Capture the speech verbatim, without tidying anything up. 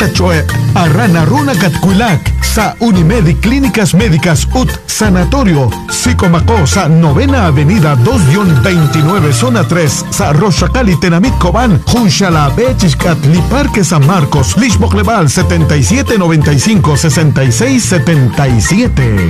Kachoe, Arana Runa Katkuilak, sa Unimedi Clínicas Médicas U T Sanatorio, Sicomaco, sa Novena Avenida dos veintinueve, Zona tres, sa Rochacali Tenamit Cobán, Junchala Bechiscat, Li Parque San Marcos, Lishmocleval setenta y siete noventa y cinco sesenta y seis setenta y siete.